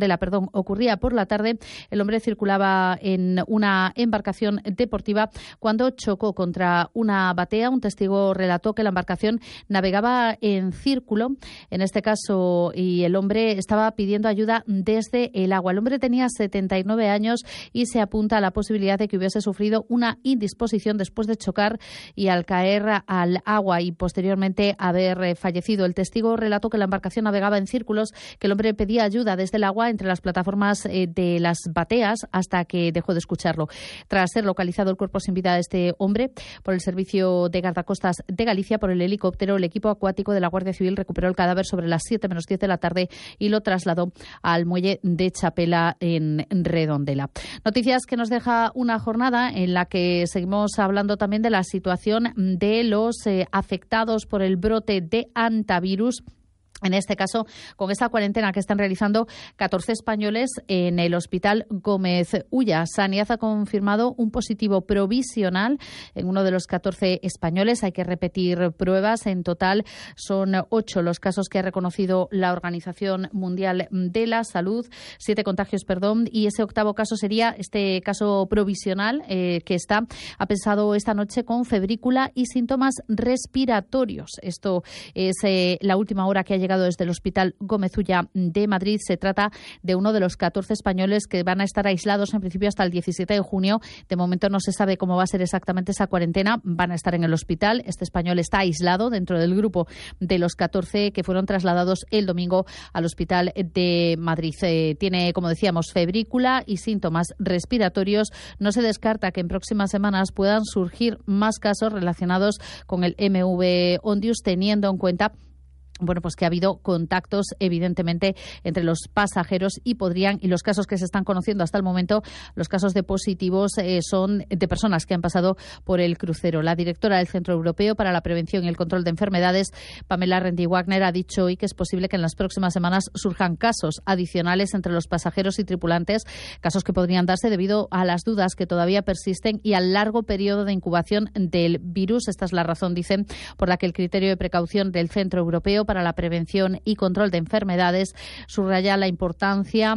Redondela, ocurría por la tarde. El hombre circulaba en una embarcación deportiva cuando chocó contra una batea. Un testigo relató que la embarcación navegaba en círculo, en este caso, y el hombre estaba pidiendo ayuda desde el agua. El hombre tenía 79 años y se apunta a la posibilidad de que hubiese sufrido una indisposición después de chocar y al caer al agua y posteriormente haber fallecido. El testigo relató que la embarcación navegaba en círculos, que el hombre pedía ayuda desde el agua entre las plataformas de las bateas hasta que dejó de escucharlo. Tras ser localizado el cuerpo sin vida de este hombre por el Servicio de Guardacostas de Galicia, por el helicóptero, el equipo acuático de la Guardia Civil recuperó el cadáver sobre las 7 menos 10 de la tarde y lo trasladó al muelle de Chapela en Redondela. Noticias que nos deja una jornada en la que seguimos hablando también de la situación de los afectados por el brote de hantavirus. En este caso, con esta cuarentena que están realizando 14 españoles en el Hospital Gómez Ulla. Sanidad ha confirmado un positivo provisional en uno de los 14 españoles. Hay que repetir pruebas. En total son 8 los casos que ha reconocido la Organización Mundial de la Salud. 7 contagios, y ese octavo caso sería este caso provisional que ha pensado esta noche con febrícula y síntomas respiratorios. Esto es la última hora que ha llegado desde el Hospital Gómez Ulla de Madrid. Se trata de uno de los 14 españoles que van a estar aislados en principio hasta el 17 de junio. De momento no se sabe cómo va a ser exactamente esa cuarentena. Van a estar en el hospital. Este español está aislado dentro del grupo de los 14 que fueron trasladados el domingo al Hospital de Madrid. Tiene, como decíamos, febrícula y síntomas respiratorios. No se descarta que en próximas semanas puedan surgir más casos relacionados con el MV Ondius, teniendo en cuenta pues que ha habido contactos, evidentemente, entre los pasajeros y los casos que se están conociendo hasta el momento, los casos de positivos son de personas que han pasado por el crucero. La directora del Centro Europeo para la Prevención y el Control de Enfermedades, Pamela Rendi-Wagner, ha dicho hoy que es posible que en las próximas semanas surjan casos adicionales entre los pasajeros y tripulantes, casos que podrían darse debido a las dudas que todavía persisten y al largo periodo de incubación del virus. Esta es la razón, dicen, por la que el criterio de precaución del Centro Europeo para la Prevención y Control de Enfermedades subraya la importancia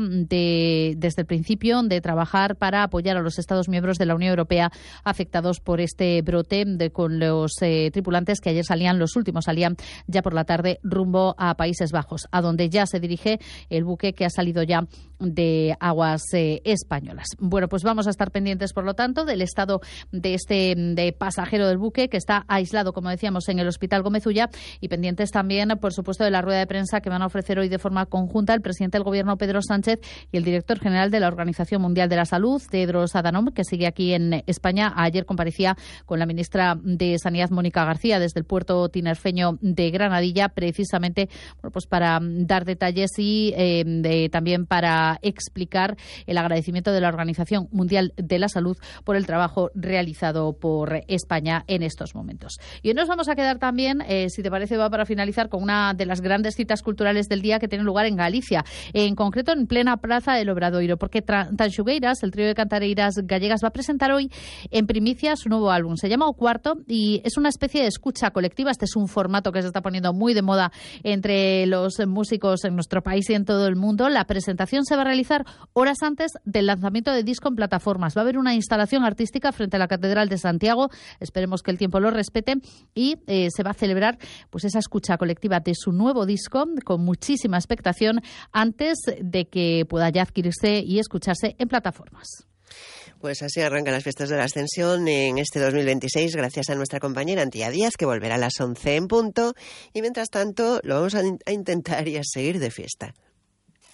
desde el principio de trabajar para apoyar a los Estados miembros de la Unión Europea afectados por este brote, con los tripulantes que ayer los últimos salían ya por la tarde rumbo a Países Bajos, a donde ya se dirige el buque que ha salido ya de aguas españolas. Bueno, pues vamos a estar pendientes, por lo tanto, del estado de pasajero del buque que está aislado, como decíamos, en el Hospital Gómez Ulla, y pendientes también, por supuesto, de la rueda de prensa que van a ofrecer hoy de forma conjunta el presidente del Gobierno, Pedro Sánchez, y el director general de la Organización Mundial de la Salud, Tedros Adhanom, que sigue aquí en España. Ayer comparecía con la ministra de Sanidad, Mónica García, desde el puerto tinerfeño de Granadilla, precisamente pues para dar detalles y también para explicar el agradecimiento de la Organización Mundial de la Salud por el trabajo realizado por España en estos momentos. Y hoy nos vamos a quedar también, si te parece, va para finalizar, con una de las grandes citas culturales del día que tiene lugar en Galicia, en concreto en plena Praza del Obradoiro, porque Tanxugueiras, el trío de cantareiras gallegas, va a presentar hoy en primicia su nuevo álbum. Se llama O Cuarto y es una especie de escucha colectiva. Este es un formato que se está poniendo muy de moda entre los músicos en nuestro país y en todo el mundo. La presentación se va a realizar horas antes del lanzamiento de disco en plataformas. Va a haber una instalación artística frente a la Catedral de Santiago. Esperemos que el tiempo lo respete, y se va a celebrar pues esa escucha colectiva de su nuevo disco con muchísima expectación antes de que pueda ya adquirirse y escucharse en plataformas. Pues así arrancan las fiestas de la Ascensión en este 2026, gracias a nuestra compañera Antía Díaz, que volverá a las 11 en punto, y mientras tanto lo vamos a intentar y a seguir de fiesta.